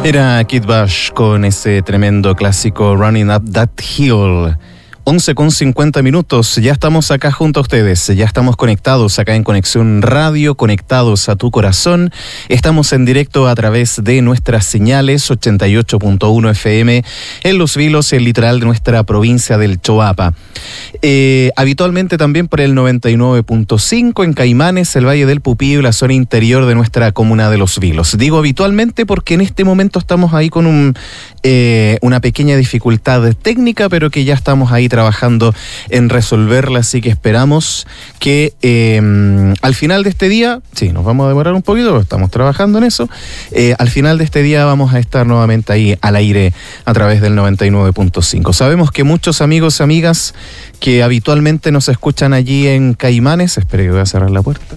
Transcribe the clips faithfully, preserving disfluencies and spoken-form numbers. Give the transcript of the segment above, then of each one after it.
Era Kid Bush con ese tremendo clásico Running Up That Hill. once con cincuenta minutos, ya estamos acá junto a ustedes, ya estamos conectados acá en Conexión Radio, conectados a tu corazón. Estamos en directo a través de nuestras señales ochenta y ocho punto uno F M en Los Vilos, el litoral de nuestra provincia del Choapa. Eh, habitualmente también por el noventa y nueve punto cinco en Caimanes, el Valle del Pupillo y la zona interior de nuestra comuna de Los Vilos. Digo habitualmente porque en este momento estamos ahí con un, eh, una pequeña dificultad técnica, pero que ya estamos ahí trabajando en resolverla, así que esperamos que eh, al final de este día, sí, nos vamos a demorar un poquito, pero estamos trabajando en eso, eh, al final de este día vamos a estar nuevamente ahí al aire a través del noventa y nueve punto cinco. Sabemos que muchos amigos y amigas que habitualmente nos escuchan allí en Caimanes, espere que voy a cerrar la puerta,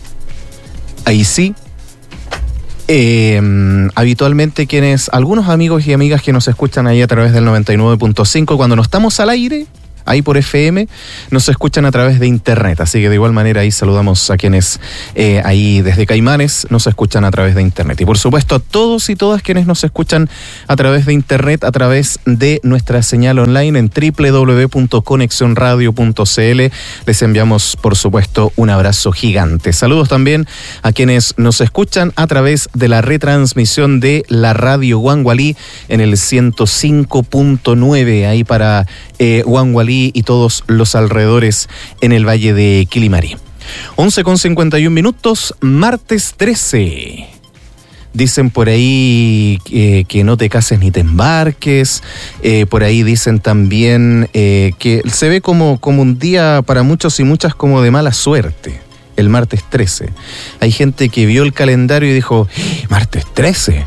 ahí sí, Eh, habitualmente quienes, algunos amigos y amigas que nos escuchan ahí a través del noventa y nueve punto cinco, cuando no estamos al aire, ahí por F M, nos escuchan a través de internet, así que de igual manera ahí saludamos a quienes eh, ahí desde Caimanes nos escuchan a través de internet. Y por supuesto a todos y todas quienes nos escuchan a través de internet, a través de nuestra señal online en doble u doble u doble u punto conexión radio punto c l, les enviamos por supuesto un abrazo gigante. Saludos también a quienes nos escuchan a través de la retransmisión de la radio Huangualí en el ciento cinco punto nueve, ahí para eh, Huangualí y todos los alrededores en el Valle de Quilimarí. once con cincuenta y un minutos, martes trece. Dicen por ahí eh, que no te cases ni te embarques. Eh, por ahí dicen también eh, que se ve como, como un día para muchos y muchas como de mala suerte. El martes trece. Hay gente que vio el calendario y dijo, martes trece.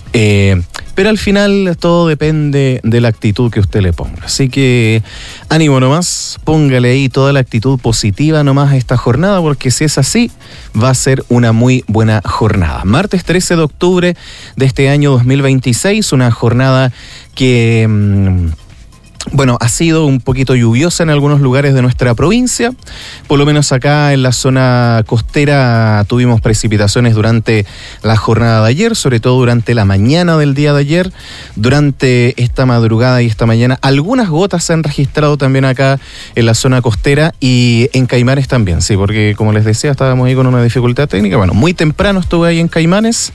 Eh, pero al final todo depende de la actitud que usted le ponga. Así que ánimo nomás, póngale ahí toda la actitud positiva nomás a esta jornada, porque si es así, va a ser una muy buena jornada. Martes trece de octubre de este año dos mil veintiséis, una jornada que... Mmm, Bueno, ha sido un poquito lluviosa en algunos lugares de nuestra provincia, por lo menos acá en la zona costera tuvimos precipitaciones durante la jornada de ayer, sobre todo durante la mañana del día de ayer, durante esta madrugada y esta mañana. Algunas gotas se han registrado también acá en la zona costera y en Caimanes también, sí, porque como les decía estábamos ahí con una dificultad técnica. Bueno, muy temprano estuve ahí en Caimanes,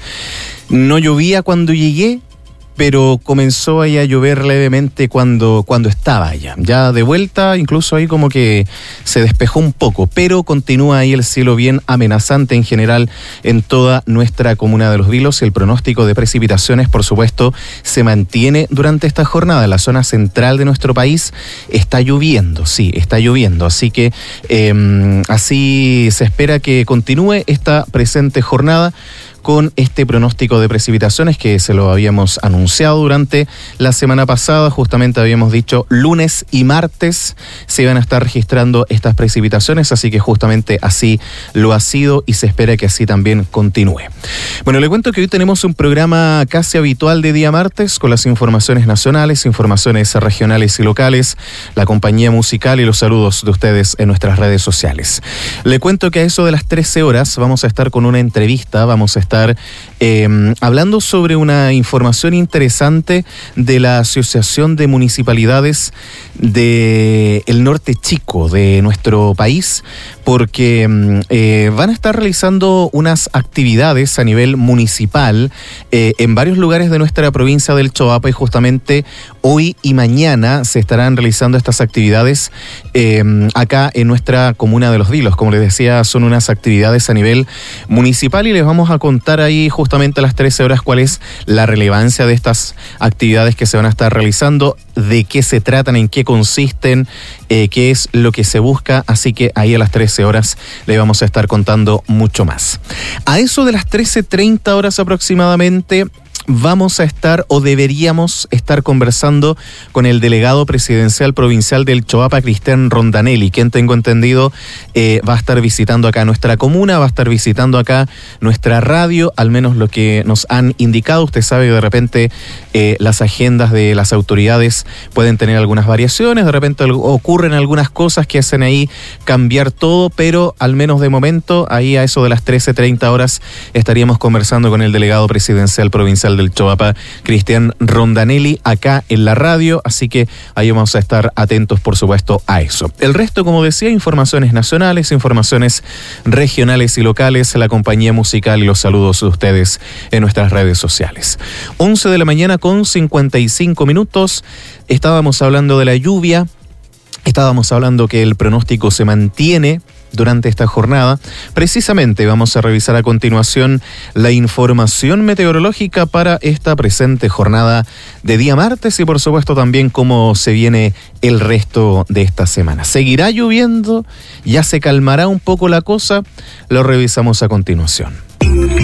no llovía cuando llegué, pero comenzó ahí a llover levemente cuando, cuando estaba allá. Ya de vuelta, incluso ahí como que se despejó un poco, pero continúa ahí el cielo bien amenazante en general en toda nuestra comuna de Los Vilos. El pronóstico de precipitaciones, por supuesto, se mantiene durante esta jornada. En la zona central de nuestro país está lloviendo, sí, está lloviendo. Así que eh, así se espera que continúe esta presente jornada con este pronóstico de precipitaciones que se lo habíamos anunciado durante la semana pasada. Justamente habíamos dicho lunes y martes se iban a estar registrando estas precipitaciones, así que justamente así lo ha sido y se espera que así también continúe. Bueno, le cuento que hoy tenemos un programa casi habitual de día martes con las informaciones nacionales, informaciones regionales y locales, la compañía musical y los saludos de ustedes en nuestras redes sociales. Le cuento que a eso de las trece horas vamos a estar con una entrevista, vamos a estar Eh, hablando sobre una información interesante de la Asociación de Municipalidades del Norte Chico de nuestro país, porque eh, van a estar realizando unas actividades a nivel municipal eh, en varios lugares de nuestra provincia del Choapa, y justamente hoy y mañana se estarán realizando estas actividades eh, acá en nuestra comuna de Los Vilos. Como les decía, son unas actividades a nivel municipal y les vamos a contar ahí justamente a las trece horas cuál es la relevancia de estas actividades que se van a estar realizando, de qué se tratan, en qué consisten, eh, qué es lo que se busca. Así que ahí a las trece horas le vamos a estar contando mucho más. A eso de las trece treinta horas aproximadamente vamos a estar o deberíamos estar conversando con el delegado presidencial provincial del Choapa, Cristian Rondanelli, quien tengo entendido eh, va a estar visitando acá nuestra comuna, va a estar visitando acá nuestra radio, al menos lo que nos han indicado. Usted sabe que de repente eh, las agendas de las autoridades pueden tener algunas variaciones, de repente ocurren algunas cosas que hacen ahí cambiar todo, pero al menos de momento, ahí a eso de las trece treinta horas estaríamos conversando con el delegado presidencial provincial general del Choapa, Cristian Rondanelli, acá en la radio, así que ahí vamos a estar atentos, por supuesto, a eso. El resto, como decía, informaciones nacionales, informaciones regionales y locales, la compañía musical y los saludos de ustedes en nuestras redes sociales. once de la mañana con cincuenta y cinco minutos, estábamos hablando de la lluvia, estábamos hablando que el pronóstico se mantiene durante esta jornada. Precisamente vamos a revisar a continuación la información meteorológica para esta presente jornada de día martes y por supuesto también cómo se viene el resto de esta semana. ¿Seguirá lloviendo? ¿Ya se calmará un poco la cosa? Lo revisamos a continuación.